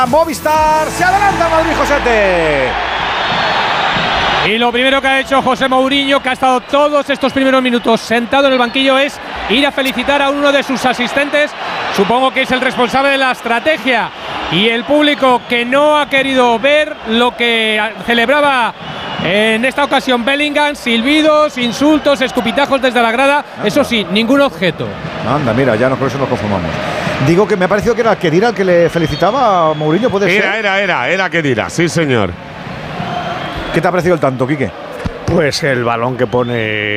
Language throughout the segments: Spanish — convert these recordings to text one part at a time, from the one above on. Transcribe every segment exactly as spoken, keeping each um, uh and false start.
Movistar, se adelanta Madrid, Josete. Y lo primero que ha hecho José Mourinho, que ha estado todos estos primeros minutos sentado en el banquillo, es ir a felicitar a uno de sus asistentes. Supongo que es el responsable de la estrategia. Y el público que no ha querido ver lo que celebraba en esta ocasión Bellingham, silbidos, insultos, escupitajos desde la grada. Anda. Eso sí, ningún objeto. Anda, mira, ya no, con eso nos conformamos. Digo que me ha parecido que era Khedira el que le felicitaba a Mourinho, ¿puede ser? Era, era, era, era Khedira, sí señor. ¿Qué te ha parecido el tanto, Quique? Pues el balón que pone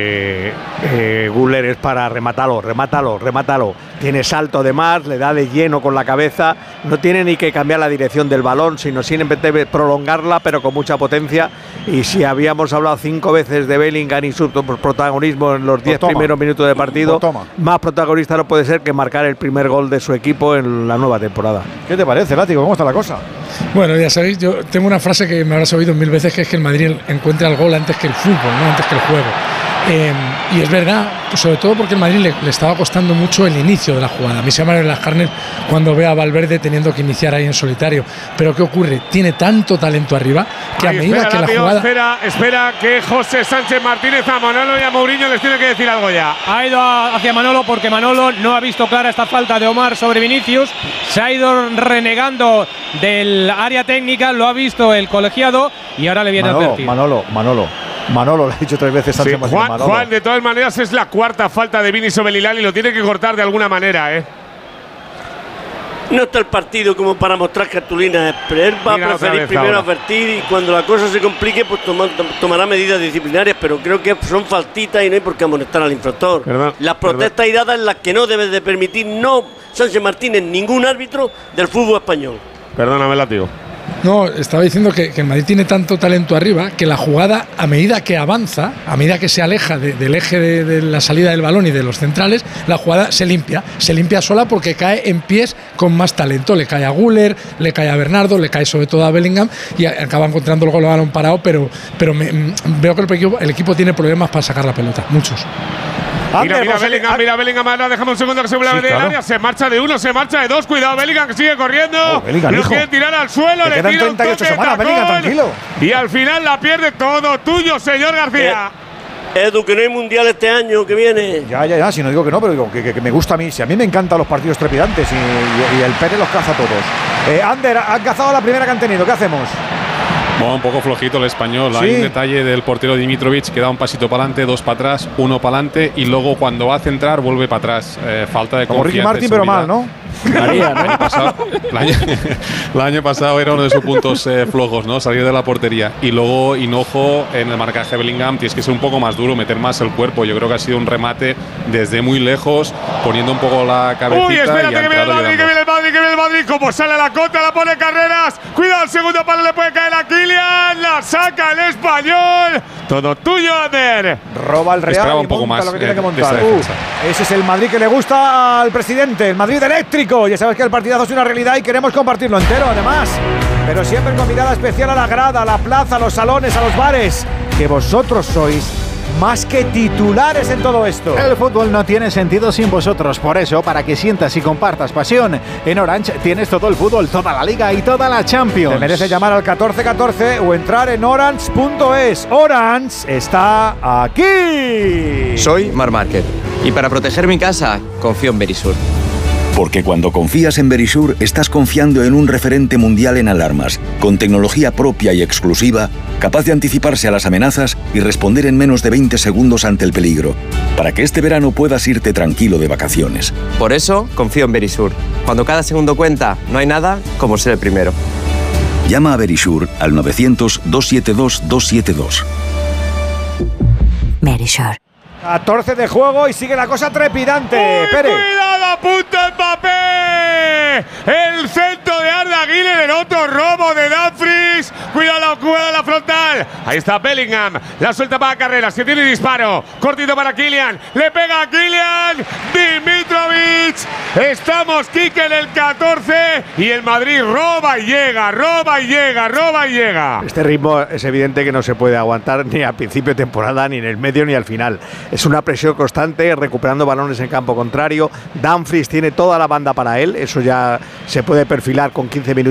eh, Güler es para rematarlo, remátalo, remátalo. Tiene salto de más, le da de lleno con la cabeza. No tiene ni que cambiar la dirección del balón, sino simplemente prolongarla, pero con mucha potencia. Y si habíamos hablado cinco veces de Bellingham y su protagonismo en los diez pues primeros minutos de partido, pues más protagonista no puede ser que marcar el primer gol de su equipo en la nueva temporada. ¿Qué te parece, Látigo? ¿Cómo está la cosa? Bueno, ya sabéis, yo tengo una frase que me habrás oído mil veces, que es que el Madrid encuentra el gol antes que el fútbol, no antes que el juego. Eh, y es verdad, sobre todo porque el Madrid le, le estaba costando mucho el inicio de la jugada. A mí se me abren las carnes cuando veo a Valverde teniendo que iniciar ahí en solitario. Pero ¿qué ocurre? Tiene tanto talento arriba que Ay, a medida espera, que la tío, jugada… Espera, espera que José Sánchez Martínez a Manolo y a Mourinho les tiene que decir algo ya. Ha ido hacia Manolo porque Manolo no ha visto clara esta falta de Omar sobre Vinicius. Se ha ido renegando del área técnica, lo ha visto el colegiado y ahora le viene Manolo, a advertir. Manolo, Manolo. Manolo, lo ha dicho tres veces. Sí, Juan, Juan, de todas maneras, es la cuarta falta de Vini sobre Lilal y lo tiene que cortar de alguna manera, ¿eh? No está el partido como para mostrar cartulinas, pero él va Mira a preferir primero ahora. advertir y cuando la cosa se complique, pues toma, tomará medidas disciplinarias, pero creo que son faltitas y no hay por qué amonestar al infractor. Perdón, las protestas iradas en las que no debe de permitir, no Sánchez Martínez, ningún árbitro del fútbol español. Perdóname, Látigo. No, estaba diciendo que, que el Madrid tiene tanto talento arriba que la jugada, a medida que avanza, a medida que se aleja de, del eje de, de la salida del balón y de los centrales, la jugada se limpia, se limpia sola porque cae en pies con más talento. Le cae a Güler, le cae a Bernardo, le cae sobre todo a Bellingham y acaba encontrando el gol a balón parado, pero, pero me, veo que el equipo, el equipo tiene problemas para sacar la pelota, muchos. Mira, mira Bellingham, mira Bellingham, ahora dejamos un segundo que se vuelve sí, claro. área, se marcha de uno, se marcha de dos, cuidado Bellingham que sigue corriendo, oh, Bellingham, lo quiere tirar al suelo, le tira un toque, semanas, Bellingham, tranquilo. Y al final la pierde, todo tuyo, señor García. Eh, Edu, que no hay mundial este año que viene. Ya, ya, ya, si no digo que no, pero digo que, que, que me gusta a mí, si a mí me encantan los partidos trepidantes y, y, y el Pérez los caza a todos. Eh, Ander, han cazado la primera que han tenido, ¿qué hacemos? Bueno, un poco flojito el español. Sí. Hay un detalle del portero Dimitrovic que da un pasito para adelante, dos para atrás, uno para adelante y luego cuando va a centrar vuelve para atrás. Eh, falta de Como confianza. Ricky Martin, pero mal, ¿no? María, ¿no? El, año pasado, el, año, el año pasado era uno de sus puntos eh, flojos, ¿no? Salir de la portería. Y luego Hinojo en el marcaje de Bellingham tienes que ser un poco más duro, meter más el cuerpo. Yo creo que ha sido un remate desde muy lejos, poniendo un poco la cabecita. Uy, espérate, que viene el Madrid, que viene el Madrid, que viene el Madrid. Como sale la contra, la pone Carreras. Cuidado, el segundo palo le puede caer a Kylian. La saca el español. Todo tuyo, Ander. Roba el Real. Esperaba un poco más. Lo que tiene eh, que montar. Uh, ese es el Madrid que le gusta al presidente, el Madrid eléctrico. Ya sabes que el partidazo es una realidad y queremos compartirlo entero, además. Pero siempre con mirada especial a la grada, a la plaza, a los salones, a los bares. Que vosotros sois más que titulares en todo esto. El fútbol no tiene sentido sin vosotros. Por eso, para que sientas y compartas pasión, en Orange tienes todo el fútbol, toda la Liga y toda la Champions. Te merece llamar al catorce catorce o entrar en orange punto es. Orange está aquí. Soy Marc Márquez y para proteger mi casa confío en Verisur. Porque cuando confías en Verisur, estás confiando en un referente mundial en alarmas, con tecnología propia y exclusiva, capaz de anticiparse a las amenazas y responder en menos de veinte segundos ante el peligro, para que este verano puedas irte tranquilo de vacaciones. Por eso, confío en Verisur. Cuando cada segundo cuenta, no hay nada como ser el primero. Llama a Verisur al novecientos, doscientos setenta y dos, doscientos setenta y dos. Verisur. catorce de juego y sigue la cosa trepidante. Uy, Pérez. ¡Cuidado, a punto Mbappé! El centro de Arda Güler, el otro robo de Dumfries. Cuidado la cuidado la frontal. Ahí está Bellingham. La suelta para Carreras, que tiene disparo. Cortito para Kylian. Le pega a Kylian. Dimitrovic. Estamos, Quique, en el catorce. Y el Madrid roba y llega, roba y llega, roba y llega. Este ritmo es evidente que no se puede aguantar ni al principio de temporada, ni en el medio, ni al final. Es una presión constante, recuperando balones en campo contrario. Dumfries tiene toda la banda para él. Eso ya se puede perfilar con quince minutos